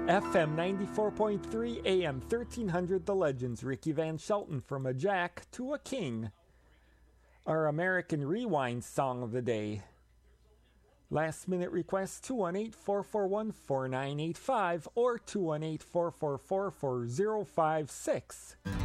FM 94.3, AM 1300 The Legends, Ricky Van Shelton from a Jack to a King. Our American Rewind song of the day. Last minute request 218-441-4985 or 218-444-4056.